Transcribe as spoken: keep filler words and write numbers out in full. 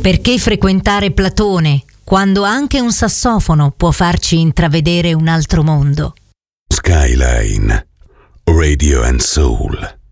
Perché frequentare Platone quando anche un sassofono può farci intravedere un altro mondo? Skyline Radio and Soul.